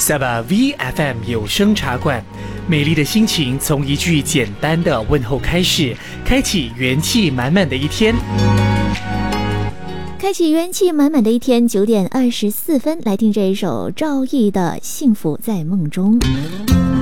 Saba VFM 有声茶馆，美丽的心情从一句简单的问候开始，开启元气满满的一天。 开启元气满满的一天，9点24分，来听这一首赵毅的《幸福在梦中》。